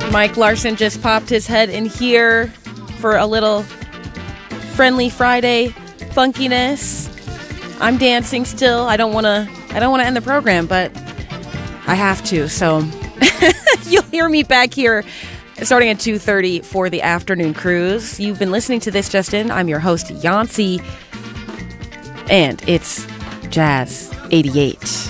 Mike Larson just popped his head in here for a little friendly Friday funkiness. I'm dancing still. I don't want to end the program, but I have to. So you'll hear me back here starting at 2:30 for the afternoon cruise. You've been listening to This Just In. I'm your host, Yancy, and it's Jazz 88.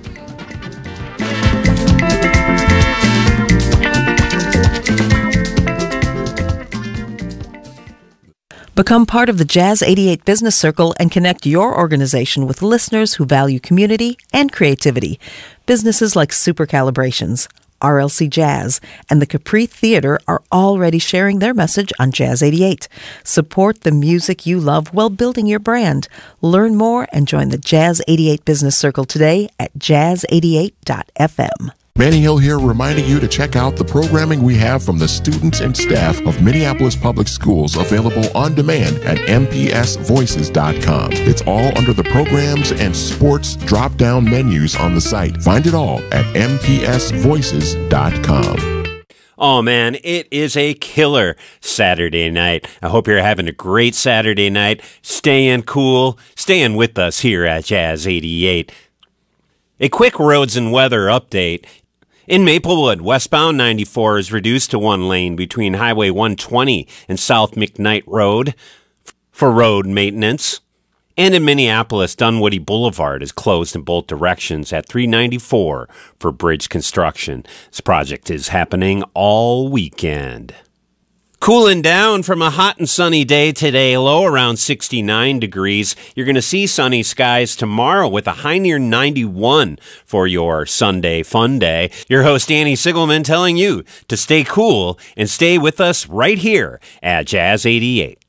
Become part of the Jazz 88 Business Circle and connect your organization with listeners who value community and creativity. Businesses like Super Calibrations, RLC Jazz, and the Capri Theater are already sharing their message on Jazz 88. Support the music you love while building your brand. Learn more and join the Jazz 88 Business Circle today at jazz88.fm. Manny Hill here, reminding you to check out the programming we have from the students and staff of Minneapolis Public Schools, available on demand at mpsvoices.com. It's all under the programs and sports drop-down menus on the site. Find it all at mpsvoices.com. Oh man, it is a killer Saturday night. I hope you're having a great Saturday night, staying cool, staying with us here at Jazz 88. A quick roads and weather update. In Maplewood, westbound 94 is reduced to one lane between Highway 120 and South McKnight Road for road maintenance. And in Minneapolis, Dunwoody Boulevard is closed in both directions at 394 for bridge construction. This project is happening all weekend. Cooling down from a hot and sunny day today, low around 69 degrees. You're going to see sunny skies tomorrow with a high near 91 for your Sunday fun day. Your host, Danny Sigelman, telling you to stay cool and stay with us right here at Jazz 88.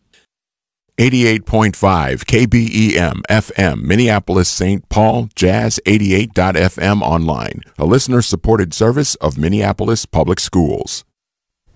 88.5 KBEM FM, Minneapolis, St. Paul, Jazz88.fm online, a listener-supported service of Minneapolis Public Schools.